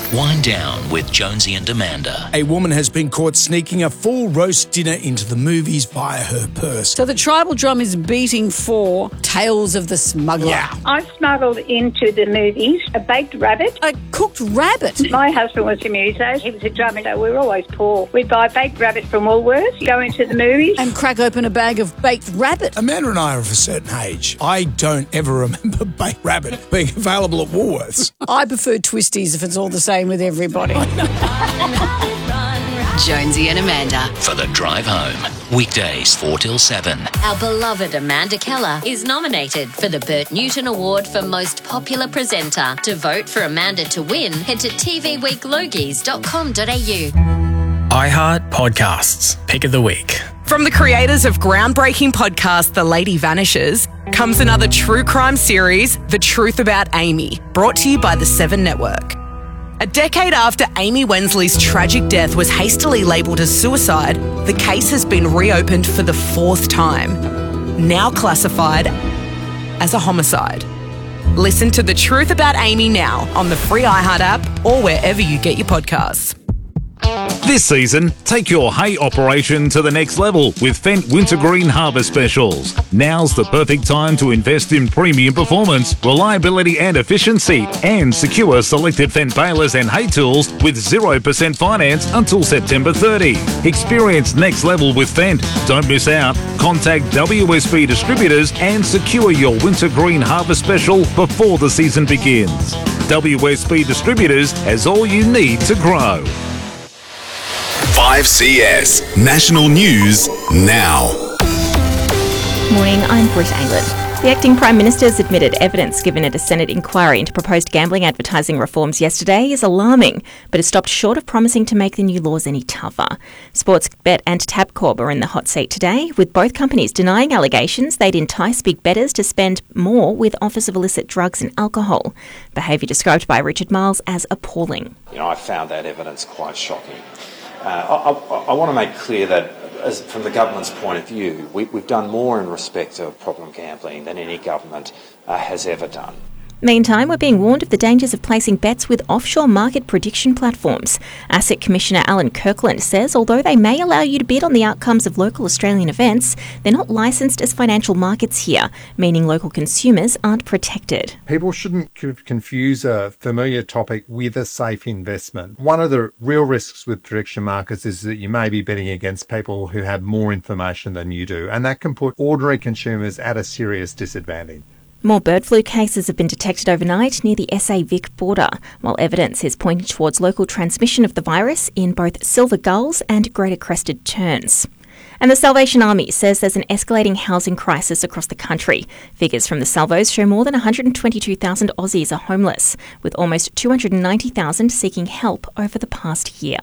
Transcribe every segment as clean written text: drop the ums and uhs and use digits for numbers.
Wind Down with Jonesy and Amanda. A woman has been caught sneaking a full roast dinner into the movies via her purse. So the tribal drum is beating for Tales of the Smuggler. Yeah. I smuggled into the movies a baked rabbit. A cooked rabbit. My husband was a muso. He was a drummer, so we were always poor. We'd buy baked rabbit from Woolworths, go into the movies. And crack open a bag of baked rabbit. Amanda and I are of a certain age. I don't ever remember baked rabbit being available at Woolworths. I prefer twisties if it's all the same with everybody. Jonesy and Amanda. For the drive home. Weekdays 4 till 7. Our beloved Amanda Keller is nominated for the Bert Newton Award for Most Popular Presenter. To vote for Amanda to win, head to tvweeklogies.com.au. iHeart Podcasts. Pick of the Week. From the creators of groundbreaking podcast The Lady Vanishes comes another true crime series, The Truth About Amy, brought to you by the Seven Network. A decade after Amy Wensley's tragic death was hastily labelled as suicide, the case has been reopened for the fourth time, now classified as a homicide. Listen to The Truth About Amy now on the free iHeart app or wherever you get your podcasts. This season, take your hay operation to the next level with Fendt Wintergreen Harvest Specials. Now's the perfect time to invest in premium performance, reliability and efficiency, and secure selected Fendt balers and hay tools with 0% finance until September 30. Experience next level with Fendt. Don't miss out. Contact WSB distributors and secure your Wintergreen Harvest Special before the season begins. WSB Distributors has all you need to grow. 5CS National News now. Morning, I'm Britt Aylett. The acting Prime Minister's admitted evidence given at a Senate inquiry into proposed gambling advertising reforms yesterday is alarming, but has stopped short of promising to make the new laws any tougher. Sportsbet and Tabcorp are in the hot seat today, with both companies denying allegations they'd entice big bettors to spend more with offers of illicit drugs and alcohol. Behaviour described by Richard Miles as appalling. I found that evidence quite shocking. I want to make clear that, from the government's point of view, we've done more in respect of problem gambling than any government has ever done. Meantime, we're being warned of the dangers of placing bets with offshore market prediction platforms. Asset Commissioner Alan Kirkland says although they may allow you to bid on the outcomes of local Australian events, they're not licensed as financial markets here, meaning local consumers aren't protected. People shouldn't confuse a familiar topic with a safe investment. One of the real risks with prediction markets is that you may be betting against people who have more information than you do, and that can put ordinary consumers at a serious disadvantage. More bird flu cases have been detected overnight near the SA-Vic border, while evidence is pointing towards local transmission of the virus in both silver gulls and greater crested terns. And the Salvation Army says there's an escalating housing crisis across the country. Figures from the Salvos show more than 122,000 Aussies are homeless, with almost 290,000 seeking help over the past year.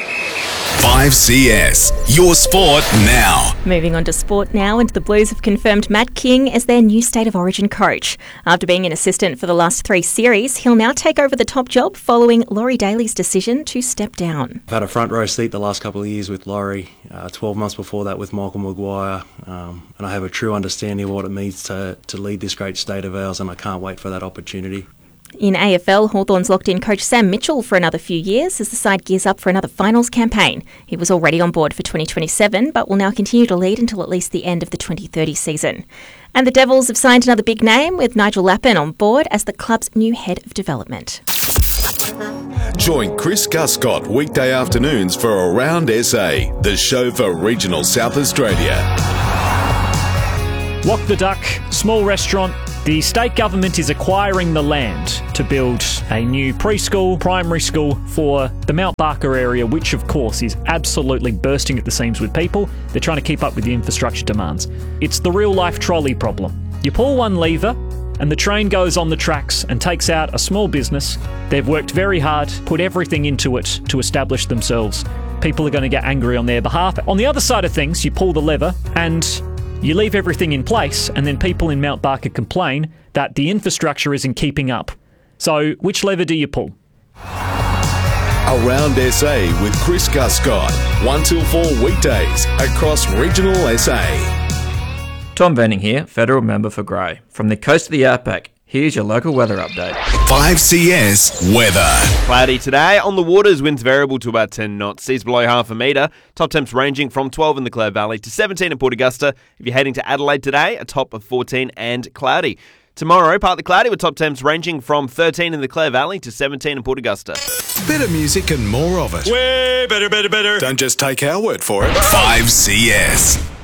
5CS, your sport now. Moving on to sport now, and the Blues have confirmed Matt King as their new State of Origin coach. After being an assistant for the last 3 series, he'll now take over the top job following Laurie Daly's decision to step down. I've had a front row seat the last couple of years with Laurie, 12 months before that with Michael Maguire, and I have a true understanding of what it means to lead this great state of ours, and I can't wait for that opportunity. In AFL, Hawthorn's locked in coach Sam Mitchell for another few years as the side gears up for another finals campaign. He was already on board for 2027, but will now continue to lead until at least the end of the 2030 season. And the Devils have signed another big name with Nigel Lappin on board as the club's new head of development. Join Chris Guscott weekday afternoons for Around SA, the show for regional South Australia. Walk the Duck, small restaurant. The state government is acquiring the land to build a new preschool, primary school for the Mount Barker area, which of course is absolutely bursting at the seams with people. They're trying to keep up with the infrastructure demands. It's the real life trolley problem. You pull one lever and the train goes on the tracks and takes out a small business. They've worked very hard, put everything into it to establish themselves. People are going to get angry on their behalf. On the other side of things, you pull the lever and you leave everything in place, and then people in Mount Barker complain that the infrastructure isn't keeping up. So, which lever do you pull? Around SA with Chris Guscott, 1 till 4 weekdays across regional SA. Tom Venning here, Federal Member for Grey. From the coast of the outback, Here's your local weather update. 5CS weather. Cloudy today. On the waters, winds variable to about 10 knots. Seas below half a metre. Top temps ranging from 12 in the Clare Valley to 17 in Port Augusta. If you're heading to Adelaide today, a top of 14 and cloudy. Tomorrow, partly cloudy with top temps ranging from 13 in the Clare Valley to 17 in Port Augusta. Better music and more of it. Way better. Don't just take our word for it. 5CS.